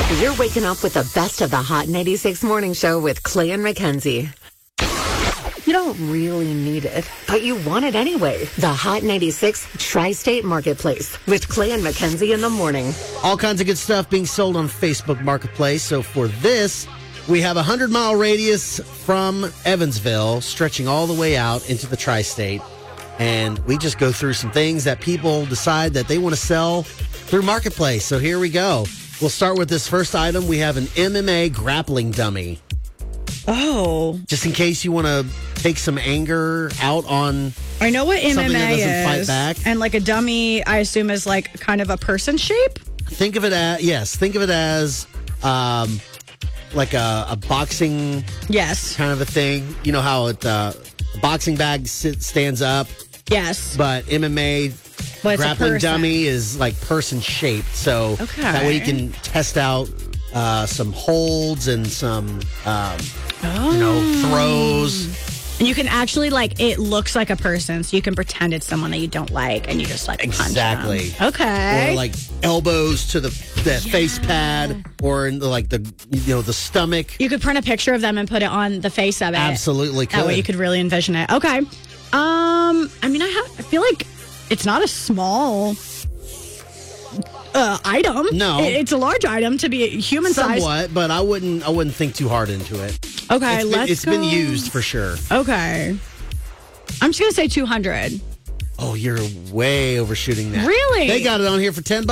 You're waking up with the best of the Hot 96 Morning Show with Clay and Mackenzie. You don't really need it, but you want it anyway. The Hot 96 Tri-State Marketplace with Clay and Mackenzie in the morning. All kinds of good stuff being sold on Facebook Marketplace. So for this, we have a 100-mile radius from Evansville stretching all the way out into the Tri-State. And we just go through some things that people decide that they want to sell through Marketplace. So here we go. We'll start with this first item. We have an MMA grappling dummy. Oh. Just in case you want to take some anger out on I know what something MMA that doesn't is. fight back. And like a dummy, I assume, is like kind of a person shape? Think of it as like a boxing Yes. kind of a thing. You know how a boxing bag stands up, Yes. but MMA But it's a grappling person. dummy is like person shaped. So Okay. that way you can test out some holds and some throws. And you can actually, like, it looks like a person, so you can pretend it's someone that you don't like, and you just, like, punch Exactly. them. Okay. Or like elbows to the face pad, or in the stomach. You could print a picture of them and put it on the face of it. Absolutely could. That way you could really envision it. Okay. I feel like it's not a small item. No. It's a large item to be human sized. Somewhat, but I wouldn't think too hard into it. Okay, It's been used for sure. Okay. I'm just going to say 200. Oh, you're way overshooting that. Really? They got it on here for $10.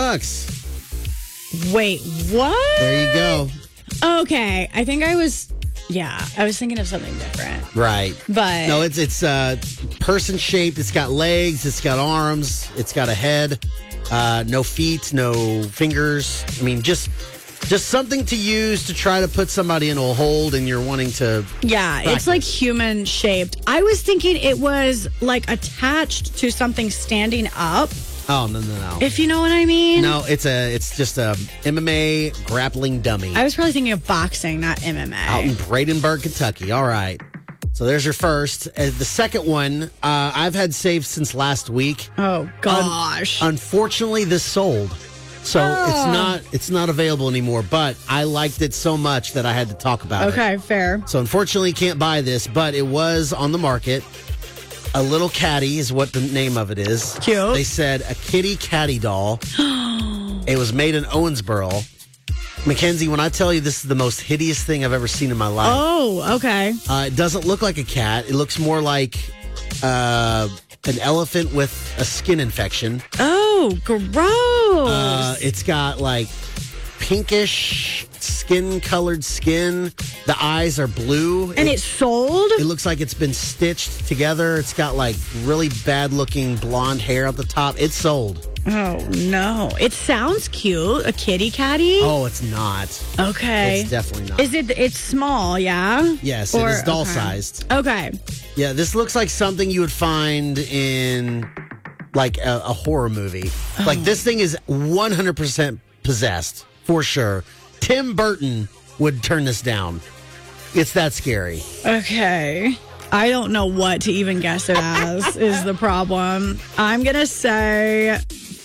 Wait, what? There you go. Okay. I think I was thinking of something different. Right. But No, it's person shaped. It's got legs. It's got arms. It's got a head. No feet. No fingers. I mean, just something to use to try to put somebody in a hold, and you're wanting to. yeah, practice. it's like human shaped. I was thinking it was like attached to something standing up, Oh no. if you know what I mean. No, it's just a MMA grappling dummy I was probably thinking of boxing, not MMA. out in Bradenburg, Kentucky. All right. So there's your first. The second one I've had saved since last week. Oh gosh. Unfortunately, this sold. So it's not available anymore, but I liked it so much that I had to talk about it. Okay, fair. So unfortunately, you can't buy this, but it was on the market. A little caddy is what the name of it is. Cute. They said a kitty caddy doll. It was made in Owensboro. Mackenzie, when I tell you this is the most hideous thing I've ever seen in my life. Oh, okay. It doesn't look like a cat. It looks more like an elephant with a skin infection. Oh, gross. It's got like pinkish skin-colored skin. The eyes are blue. and it's sold? It looks like it's been stitched together. It's got like really bad-looking blonde hair at the top. It's sold. Oh, no. It sounds cute. A kitty catty? Oh, it's not. Okay. It's definitely not. It's small, yeah? Yes, it is doll-sized. Okay. Yeah, this looks like something you would find in like a horror movie. Like this thing is 100% possessed, for sure. Tim Burton would turn this down. It's that scary. Okay. I don't know what to even guess it as is the problem. I'm going to say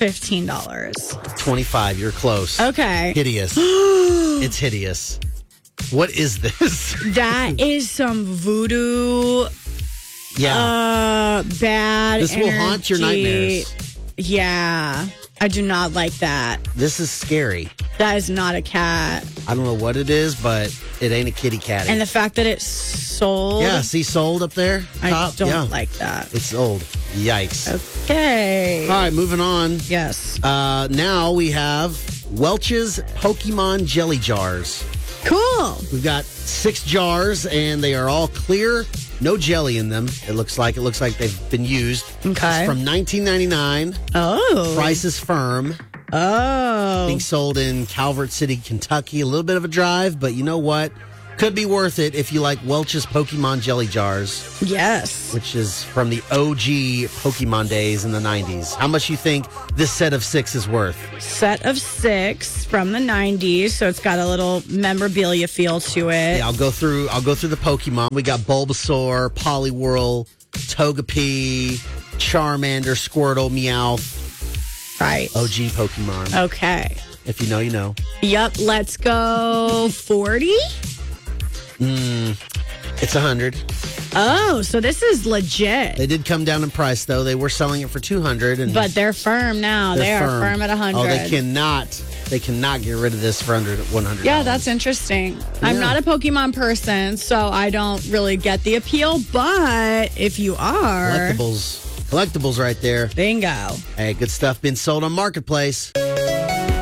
$15. 25, you're close. Okay. Hideous. It's hideous. What is this? That is some voodoo Yeah. bad This will haunt your energy. nightmares. Yeah. I do not like that. This is scary. That is not a cat. I don't know what it is, but it ain't a kitty catty. And the fact that it's sold, yeah, see sold up there? I Top? don't Yeah. like that. It's old. Yikes. Okay. All right, moving on. Yes. Now we have Welch's Pokemon Jelly Jars. Cool. We've got 6 jars, and they are all clear. No jelly in them. It looks like they've been used. Okay. It's from $19.99. Oh. Price is firm. Oh. Being sold in Calvert City, Kentucky. A little bit of a drive, but you know what? Could be worth it if you like Welch's Pokemon Jelly Jars, Yes. which is from the OG Pokemon days in the 90s. How much you think this set of 6 is worth? Set of 6 from the 90s, so it's got a little memorabilia feel to it. Yeah, I'll go through the Pokemon. We got Bulbasaur, Poliwhirl, Togepi, Charmander, Squirtle, Meowth. Right. OG Pokemon. Okay. If you know, you know. Yep, let's go 40. It's 100. Oh, so this is legit. They did come down in price, though. They were selling it for 200, and But they're firm now. They are firm at 100. Oh, they cannot get rid of this for under $100. Yeah, that's interesting. I'm not a Pokemon person, so I don't really get the appeal. But if you are, collectibles right there. bingo. Hey, good stuff being sold on Marketplace.